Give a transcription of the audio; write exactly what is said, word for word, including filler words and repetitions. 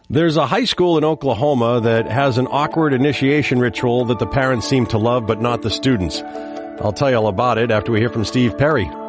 There's a high school in Oklahoma that has an awkward initiation ritual that the parents seem to love, but not the students. I'll tell you all about it after we hear from Steve Perry.